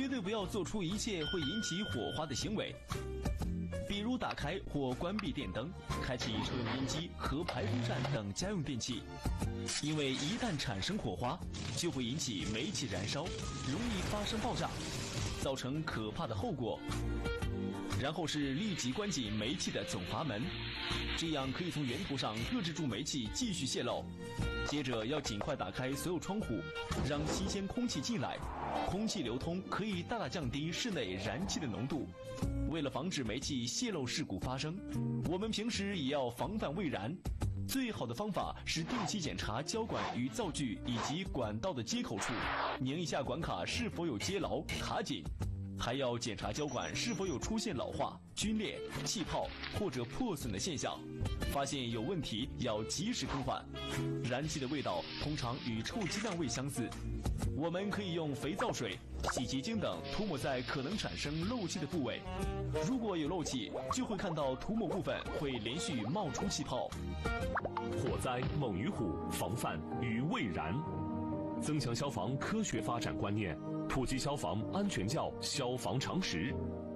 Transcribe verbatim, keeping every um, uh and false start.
绝对不要做出一切会引起火花的行为，比如打开或关闭电灯、开启抽油烟机和排风扇等家用电器，因为一旦产生火花，就会引起煤气燃烧，容易发生爆炸，造成可怕的后果。然后是立即关紧煤气的总阀门，这样可以从源头上遏制住煤气继续泄漏。接着要尽快打开所有窗户，让新鲜空气进来，空气流通可以大大降低室内燃气的浓度。为了防止煤气泄漏事故发生，我们平时也要防范未燃。最好的方法是定期检查胶管与灶具以及管道的接口处，拧一下管卡是否有接牢卡紧，还要检查胶管是否有出现老化、皲裂、气泡或者破损的现象，发现有问题要及时更换。燃气的味道通常与臭鸡蛋味相似，我们可以用肥皂水、洗洁精等涂抹在可能产生漏气的部位，如果有漏气，就会看到涂抹部分会连续冒出气泡。 火灾猛于虎，防范于未然。增强消防科学发展观念，普及消防安全教消防常识。